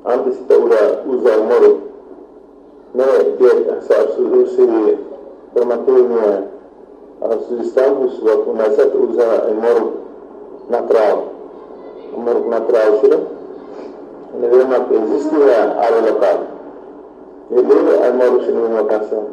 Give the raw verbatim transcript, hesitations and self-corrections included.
antes de usar o moro, né, que a solução para manter a substância, o que nós usa o moro natural, o moro natural, sim, ele é uma existe a área local, ele é o moro sim uma canção.